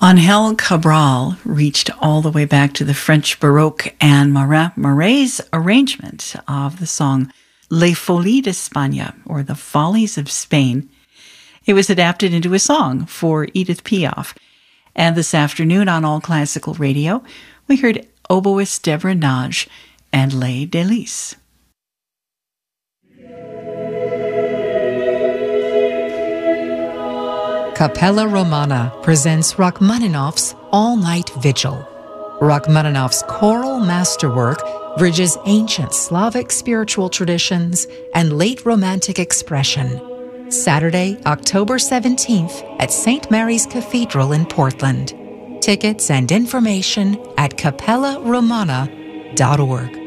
Angel Cabral reached all the way back to the French Baroque, and Marais' arrangement of the song Les Folies d'Espagne, or The Follies of Spain, it was adapted into a song for Edith Piaf. And this afternoon on All Classical Radio, we heard oboist Deborah Nagy and Les Délices. Capella Romana presents Rachmaninoff's All-Night Vigil. Rachmaninoff's choral masterwork bridges ancient Slavic spiritual traditions and late Romantic expression. Saturday, October 17th at St. Mary's Cathedral in Portland. Tickets and information at capellaromana.org.